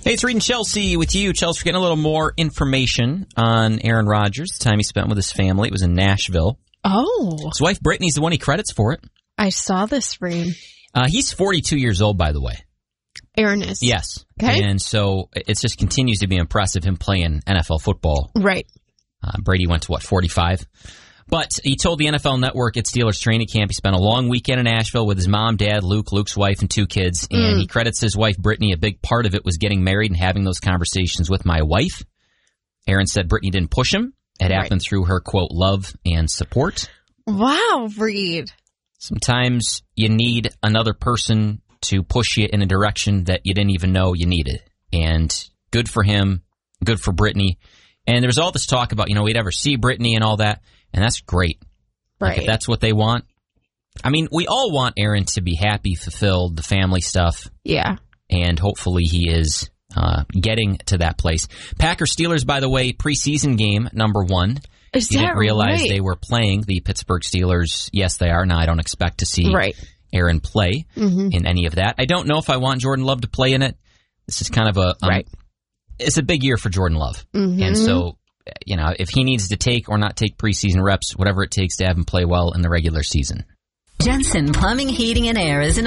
Hey, it's Reed and Chelsea with you. Chelsea, we're getting a little more information on Aaron Rodgers, the time he spent with his family. It was in Nashville. Oh. His wife, Brittany's the one he credits for it. I saw this, Reed. He's 42 years old, by the way. Aaron is. Yes. Okay. And so it just continues to be impressive, him playing NFL football. Right. Brady went to, 45? But he told the NFL Network at Steelers training camp he spent a long weekend in Nashville with his mom, dad, Luke's wife, and 2 kids. And he credits his wife, Brittany. A big part of it was getting married and having those conversations with my wife. Aaron said Brittany didn't push him. It happened through her, quote, love and support. Wow, Reed. Sometimes you need another person to push you in a direction that you didn't even know you needed. And good for him, good for Brittany. And there was all this talk about, we'd ever see Brittany and all that. And that's great. Right. Like, if that's what they want. I mean, we all want Aaron to be happy, fulfilled, the family stuff. Yeah. And hopefully he is getting to that place. Packers-Steelers, by the way, preseason game number 1. Is you that didn't realize right? they were playing the Pittsburgh Steelers. Yes, they are. Now, I don't expect to see Aaron play in any of that. I don't know if I want Jordan Love to play in it. This is kind of it's a big year for Jordan Love. And so, if he needs to take or not take preseason reps, whatever it takes to have him play well in the regular season. Jensen Plumbing, Heating, and Air is an